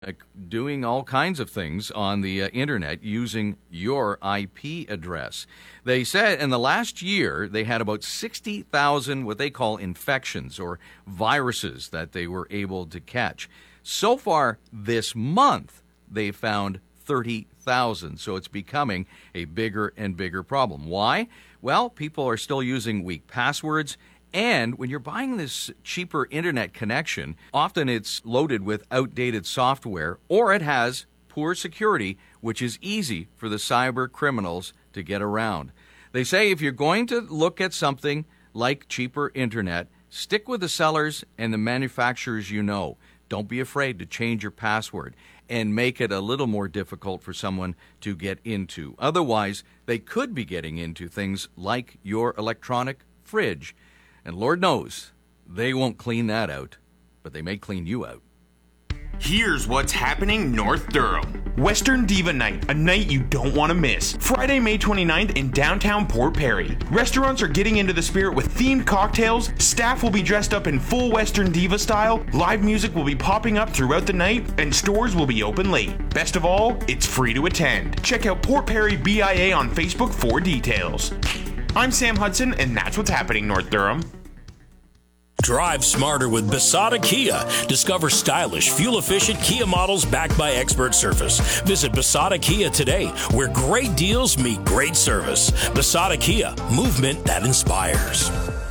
doing all kinds of things on the internet using your IP address. They said in the last year they had about 60,000 what they call infections or viruses that they were able to catch. So far this month, they found 30,000. So it's becoming a bigger and bigger problem. Why? Well, people are still using weak passwords. And when you're buying this cheaper internet connection, often it's loaded with outdated software or it has poor security, which is easy for the cyber criminals to get around. They say if you're going to look at something like cheaper internet, stick with the sellers and the manufacturers you know. Don't be afraid to change your password and make it a little more difficult for someone to get into. Otherwise, they could be getting into things like your electronic fridge. And Lord knows, they won't clean that out, but they may clean you out. Here's what's happening North Durham. Western Diva Night, a night you don't want to miss. Friday, May 29th in downtown Port Perry. Restaurants are getting into the spirit with themed cocktails, staff will be dressed up in full Western Diva style, live music will be popping up throughout the night, and stores will be open late. Best of all, it's free to attend. Check out Port Perry BIA on Facebook for details. I'm Sam Hudson, and that's what's happening North Durham. Drive smarter with Basada Kia. Discover stylish, fuel-efficient Kia models backed by expert service. Visit Basada Kia today, where great deals meet great service. Basada Kia, movement that inspires.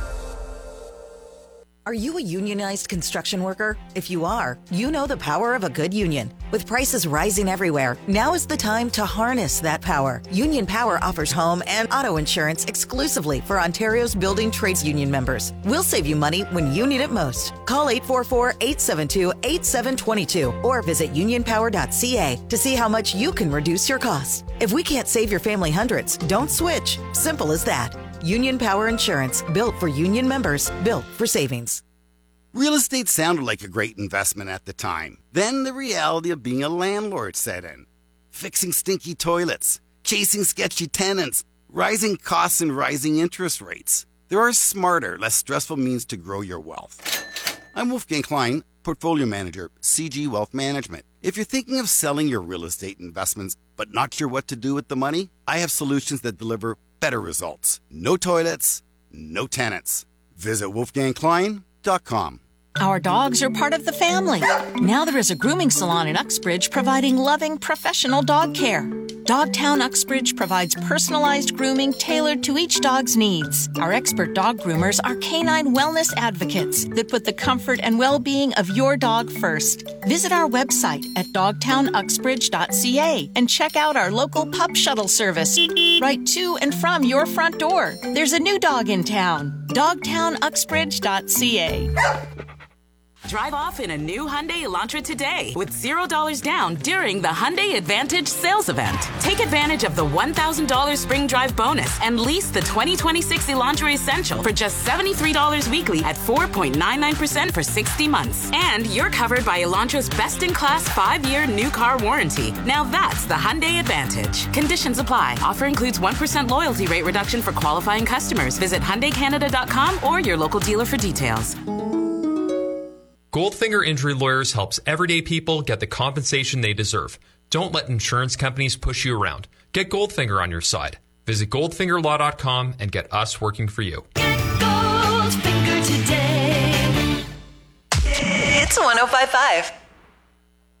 Are you a unionized construction worker? If you are, you know the power of a good union. With prices rising everywhere, now is the time to harness that power. Union Power offers home and auto insurance exclusively for Ontario's building trades union members. We'll save you money when you need it most. Call 844-872-8722 or visit unionpower.ca to see how much you can reduce your costs. If we can't save your family hundreds, don't switch. Simple as that. Union Power Insurance, built for union members, built for savings. Real estate sounded like a great investment at the time. Then the reality of being a landlord set in. Fixing stinky toilets, chasing sketchy tenants, rising costs and rising interest rates. There are smarter, less stressful means to grow your wealth. I'm Wolfgang Klein, Portfolio Manager, CG Wealth Management. If you're thinking of selling your real estate investments but not sure what to do with the money, I have solutions that deliver better results. No toilets, no tenants. Visit wolfgangklein.com. Our dogs are part of the family. Now there is a grooming salon in Uxbridge providing loving, professional dog care. Dogtown Uxbridge provides personalized grooming tailored to each dog's needs. Our expert dog groomers are canine wellness advocates that put the comfort and well-being of your dog first. Visit our website at dogtownuxbridge.ca and check out our local pup shuttle service right to and from your front door. There's a new dog in town. dogtownuxbridge.ca. Drive off in a new Hyundai Elantra today with $0 down during the Hyundai Advantage sales event. Take advantage of the $1,000 spring drive bonus and lease the 2026 Elantra Essential for just $73 weekly at 4.99% for 60 months. And you're covered by Elantra's best-in-class 5-year new car warranty. Now that's the Hyundai Advantage. Conditions apply. Offer includes 1% loyalty rate reduction for qualifying customers. Visit HyundaiCanada.com or your local dealer for details. Goldfinger Injury Lawyers helps everyday people get the compensation they deserve. Don't let insurance companies push you around. Get Goldfinger on your side. Visit goldfingerlaw.com and get us working for you. Get Goldfinger today. It's 105.5.